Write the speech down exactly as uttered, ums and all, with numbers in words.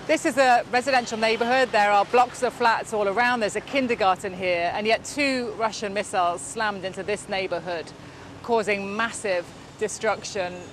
This is a residential neighborhood. There are blocks of flats all around. There's a kindergarten here, and yet two Russian missiles slammed into this neighborhood, causing massive destruction.